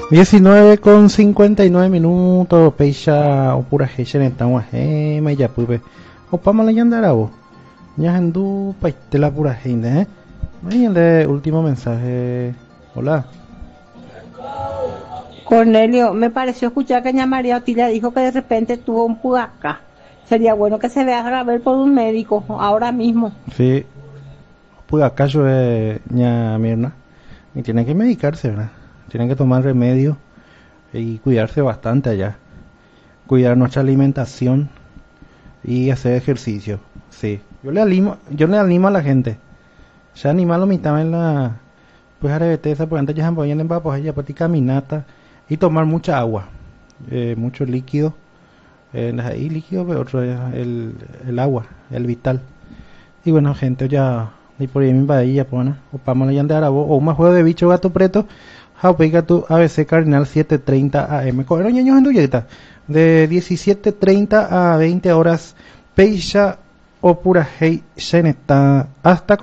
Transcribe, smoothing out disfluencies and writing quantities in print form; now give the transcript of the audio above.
19:59 Peisha o pura hechen estamos me ya pupe. Opama la yandara vos. Ya andu paitela pura gente, Ahí el de último mensaje. Hola. Cornelio, me pareció escuchar que doña María Otilia dijo que de repente tuvo un pudacá. Sería bueno que se vea a ver por un médico ahora mismo. Sí, pues acaso ña Mirna. Y tiene que medicarse, ¿verdad? Tienen que tomar remedio y cuidarse bastante allá. Cuidar nuestra alimentación y hacer ejercicio. Sí. Yo le animo a la gente. Se anima a la mitad en la pues arrebete esa porque antes ya se ponían en vapos ella para caminata y tomar mucha agua, mucho líquido, y líquido pero otro el agua, el vital. Y bueno gente ya y por ahí me invadía pues o para la yandera o un juego de bicho gato preto. Pega tu ABC Cardinal 7:30 AM. Cogeron ñaños en Duyeta. De 17:30 a 20 horas. Peisha o pura hey, hasta